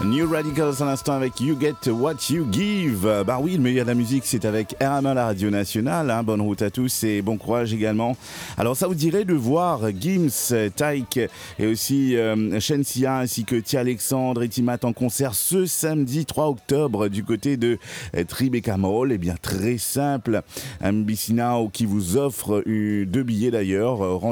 New Radicals à l'instant avec You Get What You Give. Bah oui, le meilleur de la musique, c'est avec RMA, la radio nationale. Bonne route à tous et bon courage également. Alors, ça vous dirait de voir Gims, Taïk et aussi Shensia ainsi que Tia Alexandre et Timat en concert ce samedi 3 octobre du côté de Tribeca Mall. Eh bien, très simple. MBC Now qui vous offre 2 billets d'ailleurs.